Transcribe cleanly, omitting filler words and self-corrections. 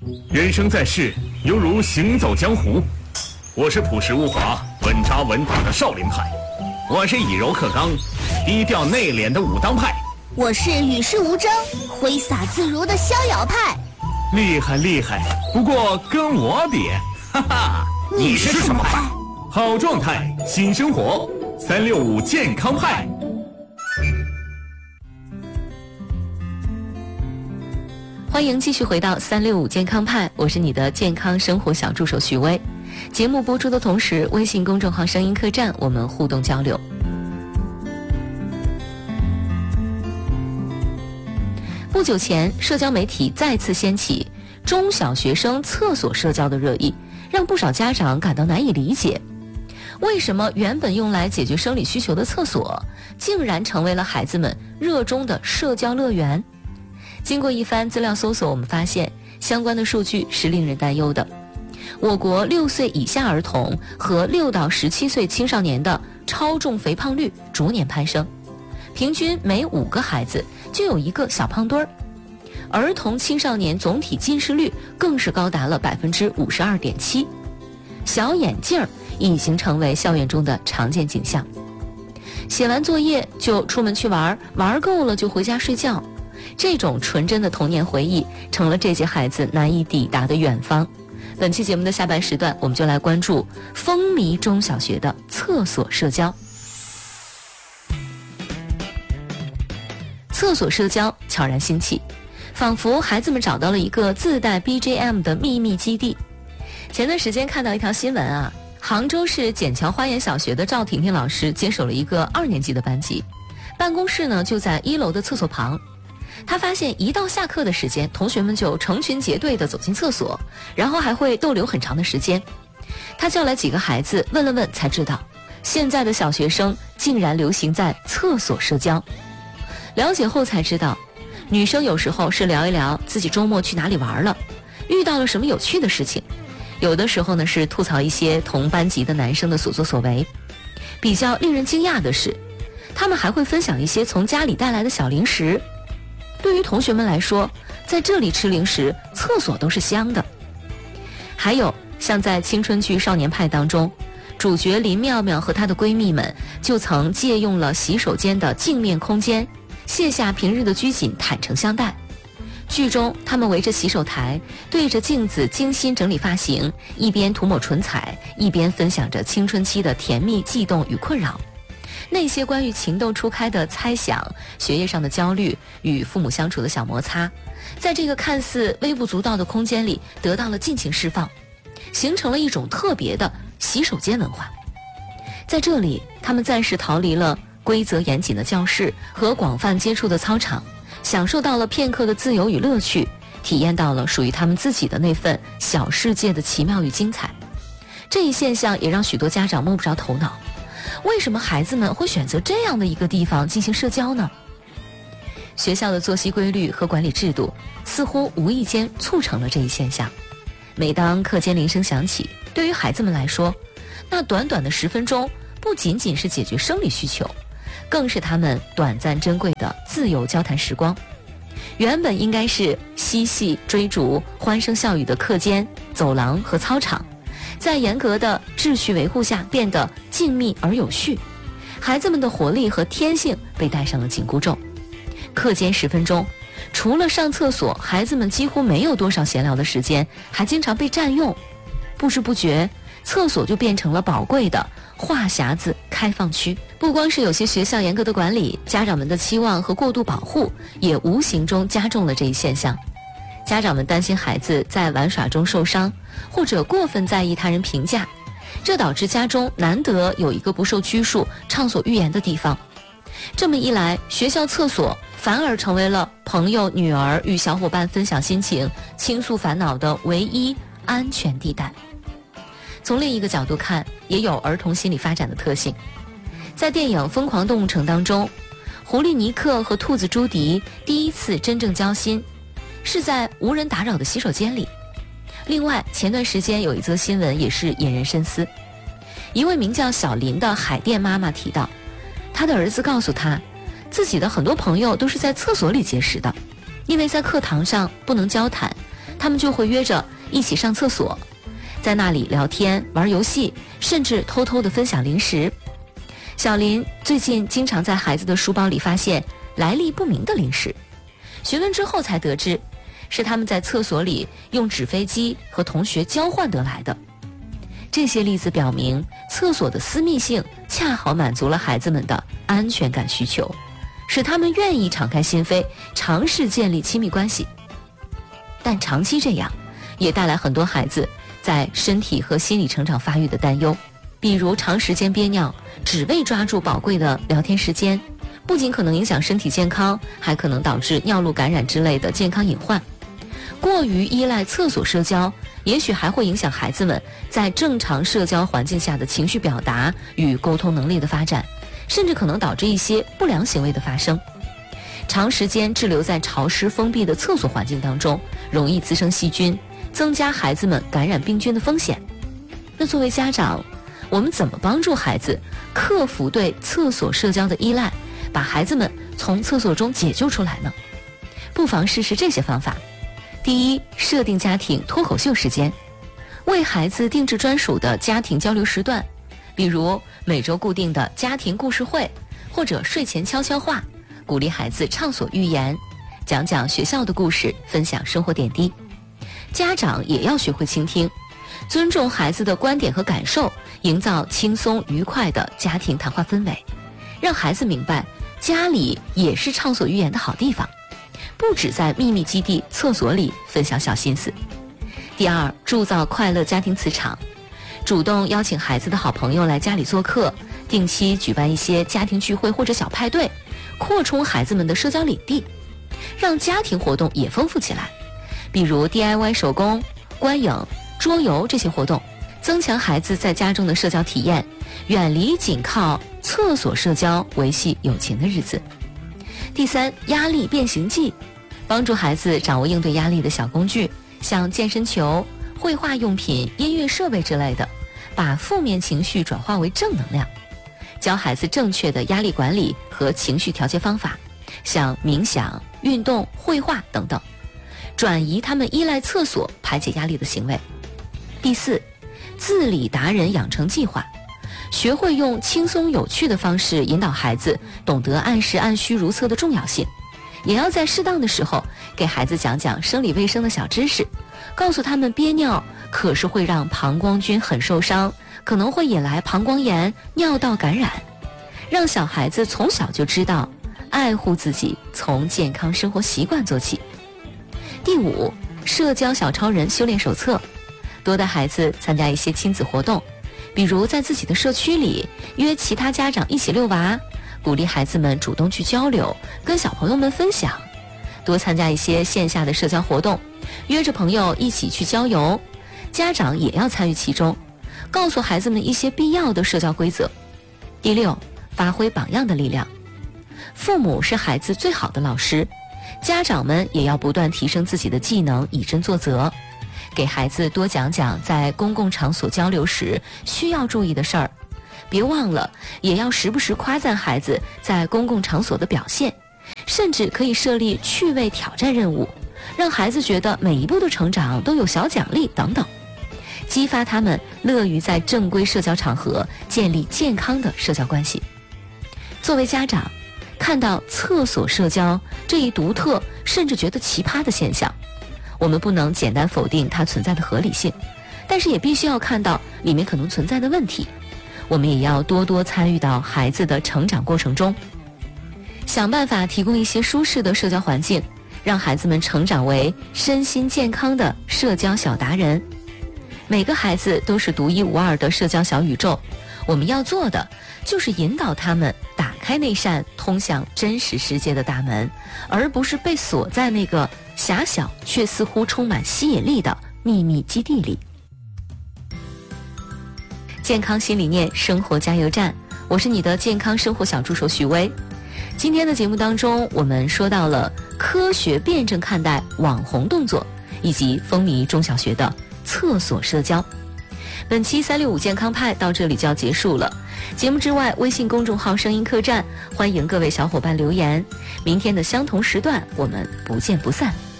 人生在世，犹如行走江湖。我是朴实无华、稳扎稳打的少林派，我是以柔克刚、低调内敛的武当派， 我是与世无争、挥洒自如的逍遥派。 厉害厉害，不过跟我比，哈哈， 你是什么派？ 好状态，新生活，365健康派。 欢迎继续回到365健康派，我是你的健康生活小助手许巍。节目播出的同时，微信公众号声音客栈我们互动交流。不久前，社交媒体再次掀起中小学生厕所社交的热议，让不少家长感到难以理解。为什么原本用来解决生理需求的厕所，竟然成为了孩子们热衷的社交乐园？经过一番资料搜索，我们发现相关的数据是令人担忧的。我国6岁以下儿童和6到17岁青少年的超重肥胖率逐年攀升，平均每5个孩子就有一个小胖墩儿。儿童青少年总体近视率更是高达了52.7%，小眼镜儿已经成为校园中的常见景象。写完作业就出门去玩，玩够了就回家睡觉。这种纯真的童年回忆成了这些孩子难以抵达的远方。本期节目的下半时段，我们就来关注风靡中小学的厕所社交。厕所社交悄然兴起，仿佛孩子们找到了一个自带 BGM 的秘密基地。前段时间看到一条新闻啊，杭州市笕桥花园小学的赵婷婷老师接手了一个2年级的班级，办公室呢就在1楼的厕所旁。他发现一到下课的时间，同学们就成群结队地走进厕所，然后还会逗留很长的时间。他叫来几个孩子问了问，才知道现在的小学生竟然流行在厕所社交。了解后才知道，女生有时候是聊一聊自己周末去哪里玩了，遇到了什么有趣的事情，有的时候呢是吐槽一些同班级的男生的所作所为。比较令人惊讶的是，他们还会分享一些从家里带来的小零食。对于同学们来说，在这里吃零食，厕所都是香的。还有像在青春剧《少年派》当中，主角林妙妙和她的闺蜜们就曾借用了洗手间的镜面空间，卸下平日的拘谨，坦诚相待。剧中他们围着洗手台，对着镜子精心整理发型，一边涂抹唇彩，一边分享着青春期的甜蜜悸动与困扰。那些关于情窦初开的猜想、学业上的焦虑与父母相处的小摩擦，在这个看似微不足道的空间里得到了尽情释放，形成了一种特别的洗手间文化。在这里，他们暂时逃离了规则严谨的教室和广泛接触的操场，享受到了片刻的自由与乐趣，体验到了属于他们自己的那份小世界的奇妙与精彩。这一现象也让许多家长摸不着头脑，为什么孩子们会选择这样的一个地方进行社交呢？学校的作息规律和管理制度似乎无意间促成了这一现象。每当课间铃声响起，对于孩子们来说，那短短的10分钟不仅仅是解决生理需求，更是他们短暂珍贵的自由交谈时光。原本应该是嬉戏追逐、欢声笑语的课间、走廊和操场，在严格的秩序维护下变得静谧而有序，孩子们的活力和天性被戴上了紧箍咒。课间10分钟，除了上厕所，孩子们几乎没有多少闲聊的时间，还经常被占用。不知不觉，厕所就变成了宝贵的话匣子开放区。不光是有些学校严格的管理，家长们的期望和过度保护也无形中加重了这一现象。家长们担心孩子在玩耍中受伤，或者过分在意他人评价，这导致家中难得有一个不受拘束、畅所欲言的地方。这么一来，学校厕所反而成为了朋友、女儿与小伙伴分享心情、倾诉烦恼的唯一安全地带。从另一个角度看，也有儿童心理发展的特性。在电影《疯狂动物城》当中，狐狸尼克和兔子朱迪第一次真正交心，是在无人打扰的洗手间里。另外，前段时间有一则新闻也是引人深思。一位名叫小林的海淀妈妈提到，她的儿子告诉她，自己的很多朋友都是在厕所里结识的，因为在课堂上不能交谈， 他们就会约着一起上厕所，在那里聊天、玩游戏，甚至偷偷地分享零食。小林最近经常在孩子的书包里发现来历不明的零食，询问之后才得知，是他们在厕所里用纸飞机和同学交换得来的。这些例子表明，厕所的私密性恰好满足了孩子们的安全感需求，使他们愿意敞开心扉，尝试建立亲密关系。但长期这样，也带来很多孩子在身体和心理成长发育的担忧，比如长时间憋尿，只为抓住宝贵的聊天时间，不仅可能影响身体健康，还可能导致尿路感染之类的健康隐患。过于依赖厕所社交，也许还会影响孩子们在正常社交环境下的情绪表达与沟通能力的发展，甚至可能导致一些不良行为的发生。长时间滞留在潮湿封闭的厕所环境当中，容易滋生细菌，增加孩子们感染病菌的风险。那作为家长，我们怎么帮助孩子克服对厕所社交的依赖，把孩子们从厕所中解救出来呢？不妨试试这些方法。第一，设定家庭脱口秀时间，为孩子定制专属的家庭交流时段，比如每周固定的家庭故事会，或者睡前悄悄话，鼓励孩子畅所欲言，讲讲学校的故事，分享生活点滴。家长也要学会倾听，尊重孩子的观点和感受，营造轻松愉快的家庭谈话氛围，让孩子明白家里也是畅所欲言的好地方，不只在秘密基地厕所里分享小心思。第二，铸造快乐家庭磁场，主动邀请孩子的好朋友来家里做客，定期举办一些家庭聚会或者小派对，扩充孩子们的社交领地，让家庭活动也丰富起来，比如 DIY 手工、观影、桌游这些活动，增强孩子在家中的社交体验，远离仅靠厕所社交维系友情的日子。第三，压力变形记，帮助孩子掌握应对压力的小工具，像健身球、绘画用品、音乐设备之类的，把负面情绪转化为正能量，教孩子正确的压力管理和情绪调节方法，像冥想、运动、绘画等等，转移他们依赖厕所排解压力的行为。第四，自理达人养成计划，学会用轻松有趣的方式引导孩子懂得按时按需如厕的重要性，也要在适当的时候给孩子讲讲生理卫生的小知识，告诉他们憋尿可是会让膀胱菌很受伤，可能会引来膀胱炎、尿道感染，让小孩子从小就知道爱护自己，从健康生活习惯做起。第五，社交小超人修炼手册，多带孩子参加一些亲子活动，比如在自己的社区里约其他家长一起遛娃，鼓励孩子们主动去交流，跟小朋友们分享，多参加一些线下的社交活动，约着朋友一起去郊游，家长也要参与其中，告诉孩子们一些必要的社交规则。第六，发挥榜样的力量，父母是孩子最好的老师，家长们也要不断提升自己的技能，以身作则，给孩子多讲讲在公共场所交流时需要注意的事儿，别忘了也要时不时夸赞孩子在公共场所的表现，甚至可以设立趣味挑战任务，让孩子觉得每一步的成长都有小奖励等等，激发他们乐于在正规社交场合建立健康的社交关系。作为家长，看到厕所社交这一独特甚至觉得奇葩的现象，我们不能简单否定它存在的合理性，但是也必须要看到里面可能存在的问题。我们也要多多参与到孩子的成长过程中，想办法提供一些舒适的社交环境，让孩子们成长为身心健康的社交小达人。每个孩子都是独一无二的社交小宇宙，我们要做的就是引导他们打开那扇通向真实世界的大门，而不是被锁在那个狭小却似乎充满吸引力的秘密基地里。健康新理念，生活加油站，我是你的健康生活小助手许巍。今天的节目当中，我们说到了科学辩证看待网红动作，以及风靡中小学的厕所社交。本期365健康派到这里就要结束了。节目之外，微信公众号声音客栈，欢迎各位小伙伴留言。明天的相同时段，我们不见不散。